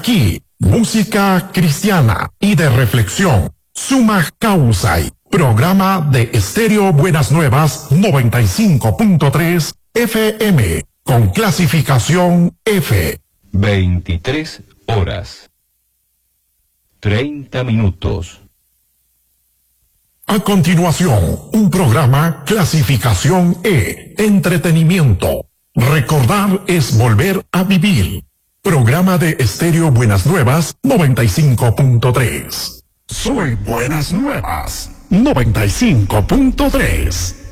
aquí, música cristiana y de reflexión. Suma Causa, programa de Estéreo Buenas Nuevas 95.3 FM, con clasificación F. 23 horas. 30 minutos. A continuación, un programa clasificación E, entretenimiento. Recordar es volver a vivir. Programa de Estéreo Buenas Nuevas 95.3. Soy Buenas Nuevas 95.3.